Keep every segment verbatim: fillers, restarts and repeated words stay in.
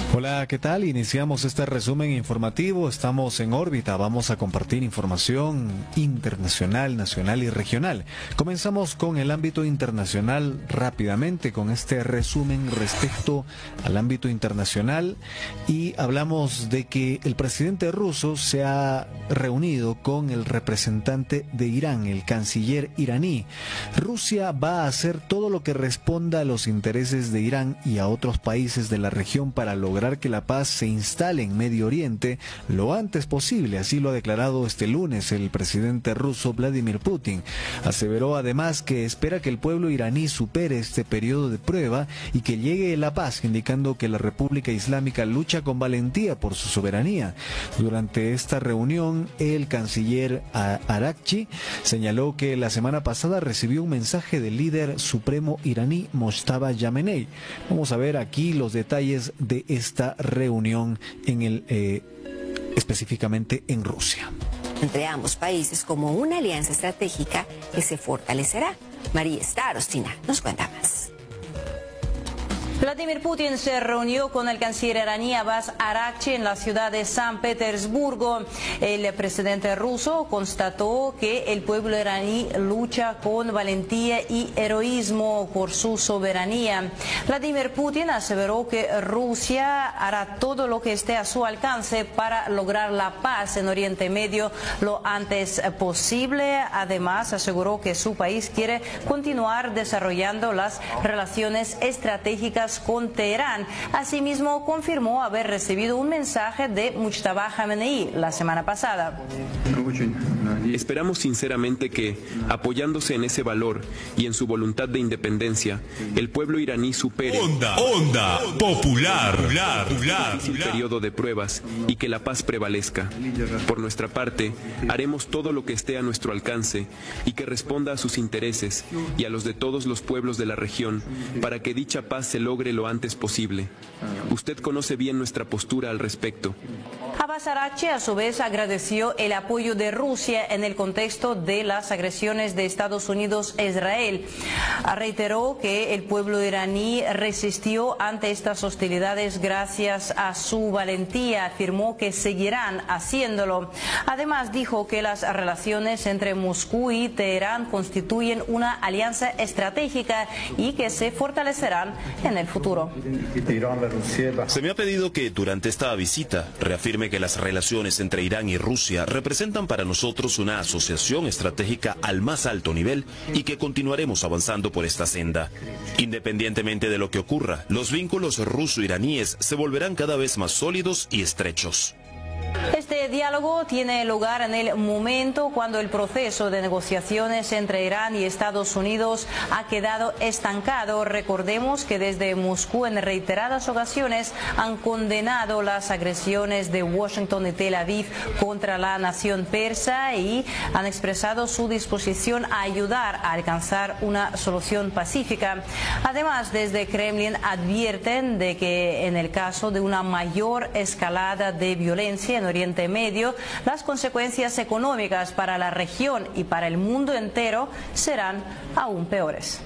Hola, ¿qué tal? Iniciamos este resumen informativo. Estamos en órbita. Vamos a compartir información internacional, nacional y regional. Comenzamos con el ámbito internacional rápidamente con este resumen respecto al ámbito internacional y hablamos de que el presidente ruso se ha reunido con el representante de Irán, el canciller iraní. Rusia va a hacer todo lo que responda a los intereses de Irán y a otros países de la región para lograr que la paz se instale en Medio Oriente lo antes posible, así lo ha declarado este lunes el presidente ruso Vladimir Putin. Aseveró además que espera que el pueblo iraní supere este periodo de prueba y que llegue la paz, indicando que la República Islámica lucha con valentía por su soberanía. Durante esta reunión, el canciller Arakchi señaló que la semana pasada recibió un mensaje del líder supremo iraní Mojtaba Yamenei. Vamos a ver aquí los detalles de esta esta reunión en el eh, específicamente en Rusia. Entre ambos países como una alianza estratégica que se fortalecerá. María Starostina nos cuenta más. Vladimir Putin se reunió con el canciller iraní Abbas Arakchi en la ciudad de San Petersburgo. El presidente ruso constató que el pueblo iraní lucha con valentía y heroísmo por su soberanía. Vladimir Putin aseveró que Rusia hará todo lo que esté a su alcance para lograr la paz en Oriente Medio lo antes posible. Además, aseguró que su país quiere continuar desarrollando las relaciones estratégicas con Teherán. Asimismo, confirmó haber recibido un mensaje de Mojtaba Khamenei la semana pasada. Esperamos sinceramente que, apoyándose en ese valor y en su voluntad de independencia, el pueblo iraní supere Onda, onda popular, popular, popular, el periodo de pruebas y que la paz prevalezca. Por nuestra parte, haremos todo lo que esté a nuestro alcance y que responda a sus intereses y a los de todos los pueblos de la región para que dicha paz se logre lo antes posible. Usted conoce bien nuestra postura al respecto. Abbas Arakchi a su vez agradeció el apoyo de Rusia en el contexto de las agresiones de Estados Unidos a Israel. Reiteró que el pueblo iraní resistió ante estas hostilidades gracias a su valentía. Afirmó que seguirán haciéndolo. Además dijo que las relaciones entre Moscú y Teherán constituyen una alianza estratégica y que se fortalecerán en el futuro. Se me ha pedido que durante esta visita reafirme que las relaciones entre Irán y Rusia representan para nosotros una asociación estratégica al más alto nivel y que continuaremos avanzando por esta senda. Independientemente de lo que ocurra, los vínculos ruso-iraníes se volverán cada vez más sólidos y estrechos. Este diálogo tiene lugar en el momento cuando el proceso de negociaciones entre Irán y Estados Unidos ha quedado estancado. Recordemos que desde Moscú en reiteradas ocasiones han condenado las agresiones de Washington y Tel Aviv contra la nación persa y han expresado su disposición a ayudar a alcanzar una solución pacífica. Además, desde Kremlin advierten de que en el caso de una mayor escalada de violencia en Oriente Medio, las consecuencias económicas para la región y para el mundo entero serán aún peores.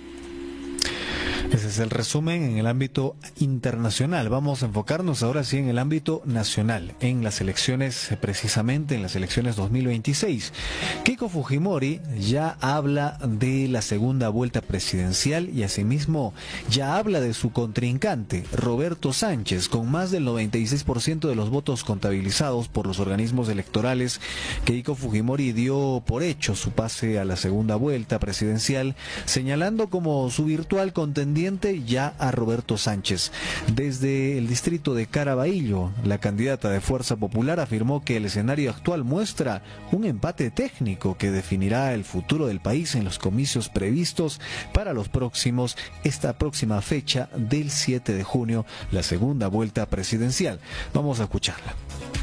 Ese es el resumen en el ámbito internacional. Vamos a enfocarnos ahora sí en el ámbito nacional, en las elecciones, precisamente en las elecciones dos mil veintiséis. Keiko Fujimori ya habla de la segunda vuelta presidencial y asimismo ya habla de su contrincante, Roberto Sánchez, con más del noventa y seis por ciento de los votos contabilizados por los organismos electorales. Keiko Fujimori dio por hecho su pase a la segunda vuelta presidencial, señalando como su virtual contendiente ya a Roberto Sánchez. Desde el distrito de Caraballo, la candidata de Fuerza Popular afirmó que el escenario actual muestra un empate técnico que definirá el futuro del país en los comicios previstos para los próximos, esta próxima fecha del siete de junio, la segunda vuelta presidencial. Vamos a escucharla.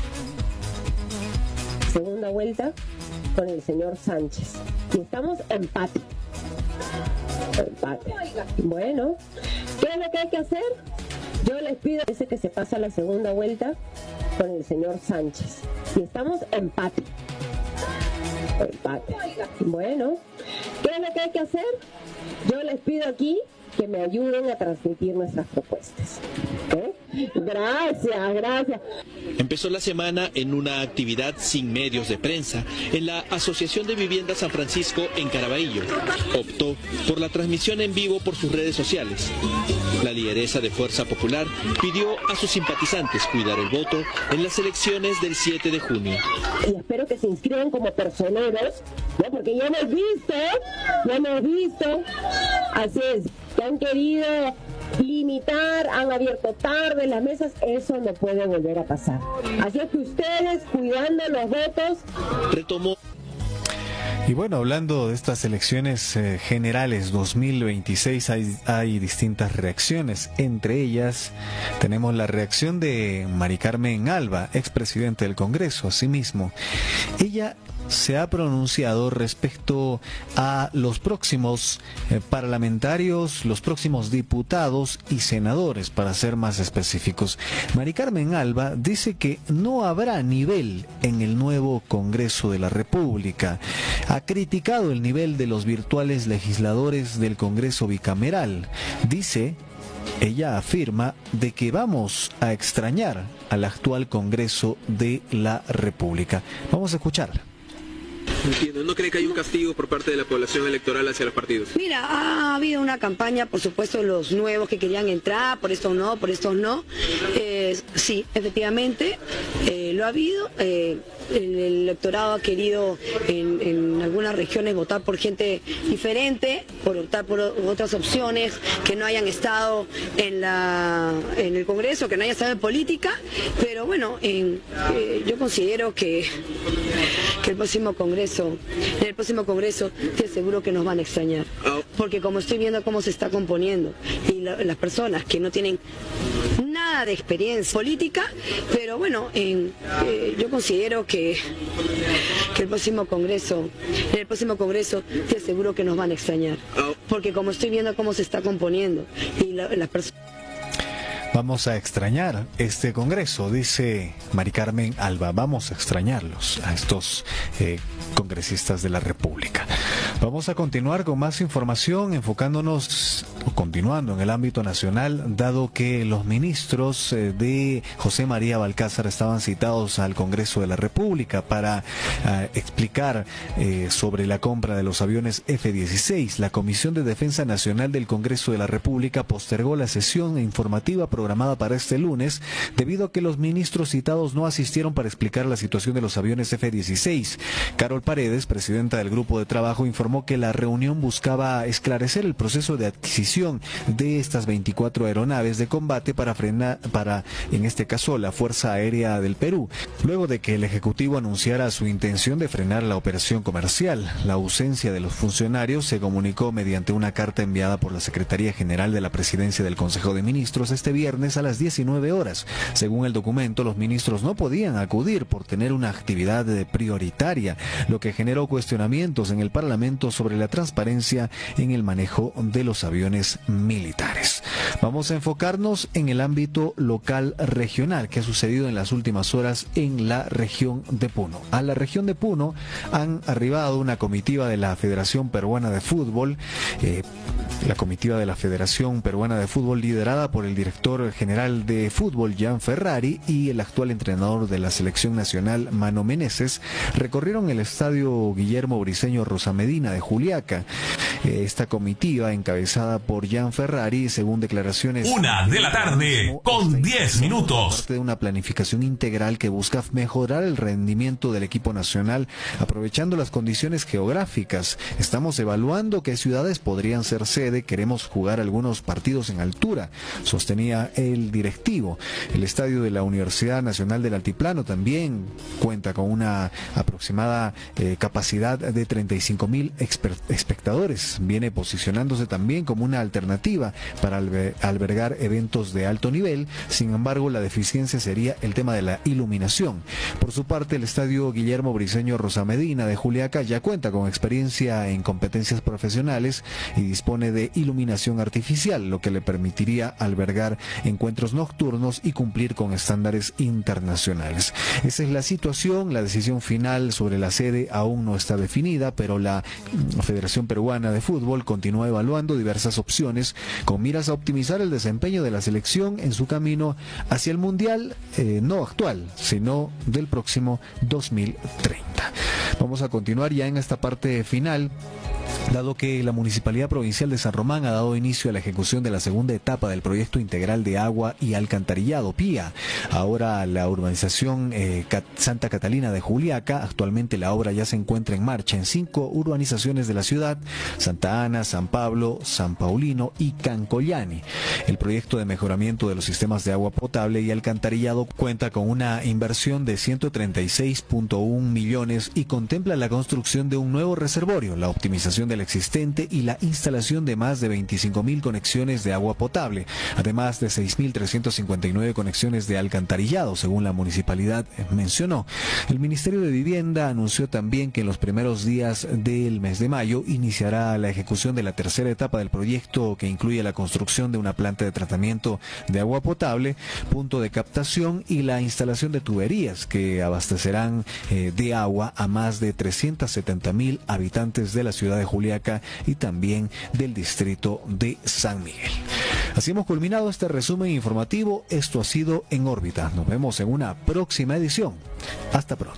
Segunda vuelta con el señor Sánchez. Y estamos empate. Empate. Bueno, ¿qué es lo que hay que hacer? Yo les pido ese que se pasa la segunda vuelta con el señor Sánchez. Y estamos empate. Empate. Bueno, ¿qué es lo que hay que hacer? Yo les pido aquí que me ayuden a transmitir nuestras propuestas. ¿Eh? Gracias, gracias. Empezó la semana en una actividad sin medios de prensa en la Asociación de Vivienda San Francisco en Caraballo. Optó por la transmisión en vivo por sus redes sociales. La lideresa de Fuerza Popular pidió a sus simpatizantes cuidar el voto en las elecciones del siete de junio. Y espero que se inscriban como personeros, ¿no? Porque ya hemos visto, ya hemos visto, así es, que han querido limitar, han abierto tarde las mesas, eso no puede volver a pasar. Así es que ustedes, cuidando los votos, retomó. Y bueno, hablando de estas elecciones eh, generales dos mil veintiséis, hay, hay distintas reacciones. Entre ellas tenemos la reacción de Mari Carmen Alba, expresidente del Congreso. Asimismo, ella se ha pronunciado respecto a los próximos eh, parlamentarios, los próximos diputados y senadores, para ser más específicos. Mari Carmen Alba dice que no habrá nivel en el nuevo Congreso de la República. Ha criticado el nivel de los virtuales legisladores del Congreso bicameral. Dice, ella afirma, de que vamos a extrañar al actual Congreso de la República. Vamos a escucharla. Entiendo. ¿No cree que hay un castigo por parte de la población electoral hacia los partidos? Mira, ha habido una campaña, por supuesto, los nuevos que querían entrar, por estos no, por estos no. Eh, sí, efectivamente, eh, lo ha habido. Eh, el electorado ha querido en, en algunas regiones votar por gente diferente, por optar por otras opciones que no hayan estado en, la, en el Congreso, que no hayan estado en política. Pero bueno, en, eh, yo considero que, que el próximo Congreso En el próximo Congreso te aseguro que nos van a extrañar, porque como estoy viendo cómo se está componiendo y la, las personas que no tienen nada de experiencia política, pero bueno, en, eh, yo considero que, que el próximo Congreso, en el próximo Congreso te aseguro que nos van a extrañar, porque como estoy viendo cómo se está componiendo y la, las personas. Vamos a extrañar este Congreso, dice Mari Carmen Alba. Vamos a extrañarlos, a estos eh, congresistas de la República. Vamos a continuar con más información, enfocándonos, o continuando en el ámbito nacional, dado que los ministros eh, de José María Balcázar estaban citados al Congreso de la República para eh, explicar eh, sobre la compra de los aviones F dieciséis. La Comisión de Defensa Nacional del Congreso de la República postergó la sesión informativa programada para este lunes debido a que los ministros citados no asistieron para explicar la situación de los aviones F dieciséis. Carol Paredes, presidenta del grupo de trabajo, informó que la reunión buscaba esclarecer el proceso de adquisición de estas veinticuatro aeronaves de combate para frenar, para, en este caso, la Fuerza Aérea del Perú, luego de que el Ejecutivo anunciara su intención de frenar la operación comercial. La ausencia de los funcionarios se comunicó mediante una carta enviada por la Secretaría General de la Presidencia del Consejo de Ministros este viernes a las diecinueve horas. Según el documento, los ministros no podían acudir por tener una actividad prioritaria, lo que generó cuestionamientos en el Parlamento sobre la transparencia en el manejo de los aviones militares. Vamos a enfocarnos en el ámbito local regional que ha sucedido en las últimas horas en la región de Puno. A la región de Puno han arribado una comitiva de la Federación Peruana de Fútbol, eh, la comitiva de la Federación Peruana de Fútbol liderada por el director general de fútbol Gian Ferrari y el actual entrenador de la selección nacional Mano Meneses, recorrieron el estadio Guillermo Briceño Rosamedina de Juliaca. Esta comitiva, encabezada por Gian Ferrari, según declaraciones... Una de la tarde, con diez minutos. Parte de una planificación integral que busca mejorar el rendimiento del equipo nacional, aprovechando las condiciones geográficas. Estamos evaluando qué ciudades podrían ser sede, queremos jugar algunos partidos en altura, sostenía el directivo. El estadio de la Universidad Nacional del Altiplano también cuenta con una aproximada eh, capacidad de treinta y cinco mil espectadores. Viene posicionándose también como una alternativa para albergar eventos de alto nivel. Sin embargo, la deficiencia sería el tema de la iluminación. Por su parte, el estadio Guillermo Briceño Rosamedina de Juliaca ya cuenta con experiencia en competencias profesionales y dispone de iluminación artificial, lo que le permitiría albergar encuentros nocturnos y cumplir con estándares internacionales. Esa es la situación. La decisión final sobre la sede aún no está definida, pero la la Federación Peruana de Fútbol continúa evaluando diversas opciones con miras a optimizar el desempeño de la selección en su camino hacia el Mundial, eh, no actual, sino del próximo dos mil treinta. Vamos a continuar ya en esta parte final. Dado que la Municipalidad Provincial de San Román ha dado inicio a la ejecución de la segunda etapa del Proyecto Integral de Agua y Alcantarillado, P I A. Ahora la urbanización eh, Santa Catalina de Juliaca, actualmente la obra ya se encuentra en marcha en cinco urbanizaciones de la ciudad: Santa Ana, San Pablo, San Paulino y Cancollani. El proyecto de mejoramiento de los sistemas de agua potable y alcantarillado cuenta con una inversión de ciento treinta y seis punto uno millones y contempla la construcción de un nuevo reservorio, la optimización del existente y la instalación de más de veinticinco mil conexiones de agua potable, además de seis mil trescientas cincuenta y nueve conexiones de alcantarillado, según la municipalidad mencionó. El Ministerio de Vivienda anunció también que en los primeros días del mes de mayo iniciará la ejecución de la tercera etapa del proyecto, que incluye la construcción de una planta de tratamiento de agua potable, punto de captación y la instalación de tuberías que abastecerán eh, de agua a más de trescientos setenta mil habitantes de la ciudad de Juliaca y también del distrito de San Miguel. Así hemos culminado este resumen informativo. Esto ha sido En órbita. Nos vemos en una próxima edición. Hasta pronto.